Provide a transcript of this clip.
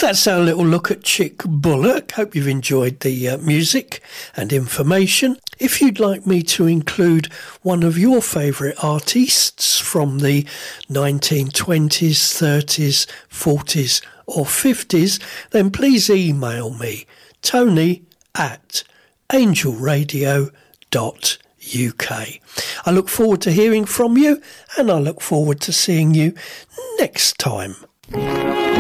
That's our little look at Chick Bullock. Hope you've enjoyed the music and information. If you'd like me to include one of your favourite artists from the 1920s, 30s, 40s or 50s, then please email me, tony@angelradio.uk. I look forward to hearing from you, and I look forward to seeing you next time.